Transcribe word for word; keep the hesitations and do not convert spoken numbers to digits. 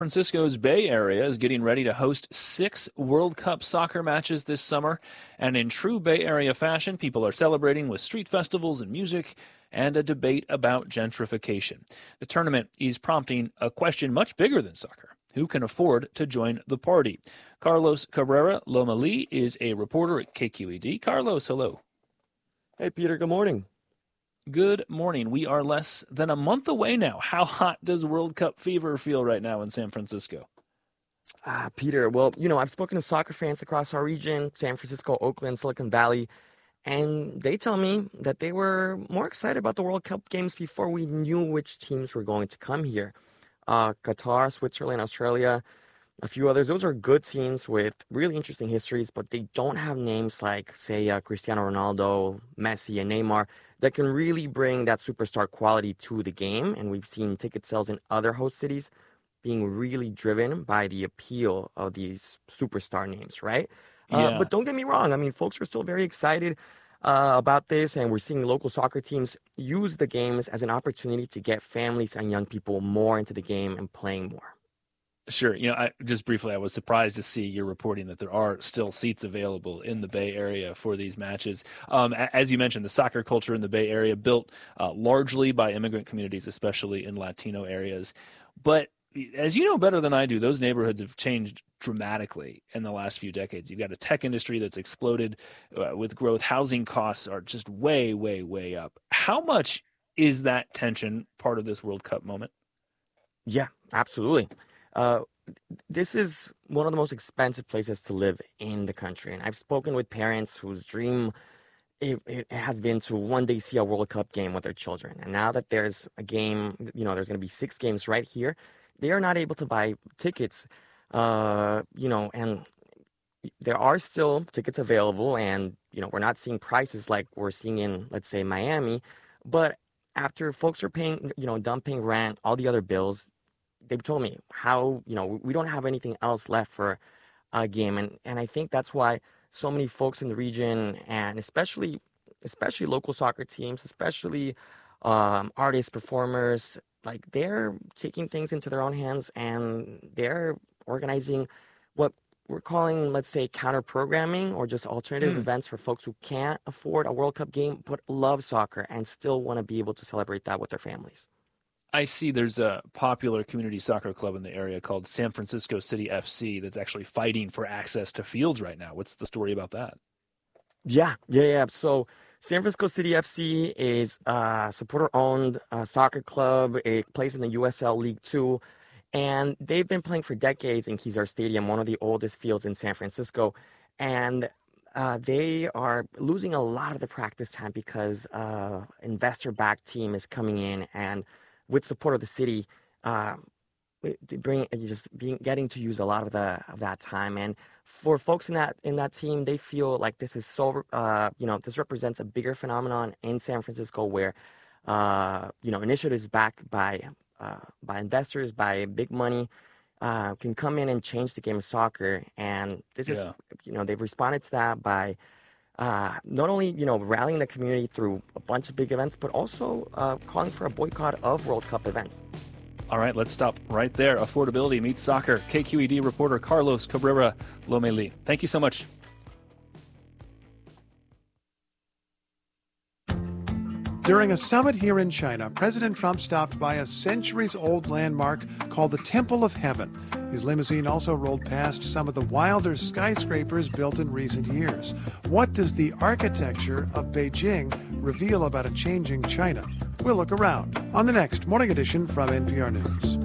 Francisco's Bay Area is getting ready to host six World Cup soccer matches this summer. And in true Bay Area fashion, people are celebrating with street festivals and music and a debate about gentrification. The tournament is prompting a question much bigger than soccer. Who can afford to join the party? Carlos Cabrera Lomeli is a reporter at K Q E D. Carlos, hello. Hey, Peter, good morning. Good morning. We are less than a month away now. How hot does World Cup fever feel right now in San Francisco? Ah, Peter, well, you know, I've spoken to soccer fans across our region, San Francisco, Oakland, Silicon Valley, and they tell me that they were more excited about the World Cup games before we knew which teams were going to come here. Uh, Qatar, Switzerland, Australia, a few others. Those are good teams with really interesting histories, but they don't have names like, say, uh, Cristiano Ronaldo, Messi, and Neymar that can really bring that superstar quality to the game. And we've seen ticket sales in other host cities being really driven by the appeal of these superstar names, right? Yeah. Uh, but don't get me wrong. I mean, folks are still very excited uh, about this, and we're seeing local soccer teams use the games as an opportunity to get families and young people more into the game and playing more. Sure. You know, I, just briefly, I was surprised to see you're reporting that there are still seats available in the Bay Area for these matches. Um, as you mentioned, the soccer culture in the Bay Area built uh, largely by immigrant communities, especially in Latino areas. But as you know better than I do, those neighborhoods have changed dramatically in the last few decades. You've got a tech industry that's exploded uh, with growth. Housing costs are just way, way, way up. How much is that tension part of this World Cup moment? Yeah, absolutely. Uh, this is one of the most expensive places to live in the country. And I've spoken with parents whose dream it, it has been to one day see a World Cup game with their children. And now that there's a game, you know, there's going to be six games right here, they are not able to buy tickets, uh, you know, and there are still tickets available. And, you know, we're not seeing prices like we're seeing in, let's say, Miami. But after folks are paying, you know, done paying rent, all the other bills, they've told me how, you know, we don't have anything else left for a game. And, and I think that's why so many folks in the region, and especially especially local soccer teams, especially um, artists, performers, like they're taking things into their own hands and they're organizing what we're calling, let's say, counter programming or just alternative mm. events for folks who can't afford a World Cup game but love soccer and still want to be able to celebrate that with their families. I see there's a popular community soccer club in the area called San Francisco City F C that's actually fighting for access to fields right now. What's the story about that? Yeah, yeah, yeah. So San Francisco City F C is a supporter-owned uh, soccer club. It plays in the U S L League Two, and they've been playing for decades in Kezar Stadium, one of the oldest fields in San Francisco. And uh, they are losing a lot of the practice time because uh, investor-backed team is coming in and with support of the city, uh, bring just being getting to use a lot of the of that time. And for folks in that in that team, they feel like this is so uh, you know this represents a bigger phenomenon in San Francisco where uh, you know initiatives backed by uh, by investors, by big money, uh, can come in and change the game of soccer. And this yeah. is you know they've responded to that by. Uh, not only, you know, rallying the community through a bunch of big events, but also uh, calling for a boycott of World Cup events. All right, let's stop right there. Affordability meets soccer. K Q E D reporter Carlos Cabrera Lomeli. Thank you so much. During a summit here in China, President Trump stopped by a centuries-old landmark called the Temple of Heaven. His limousine also rolled past some of the wilder skyscrapers built in recent years. What does the architecture of Beijing reveal about a changing China? We'll look around on the next Morning Edition from N P R News.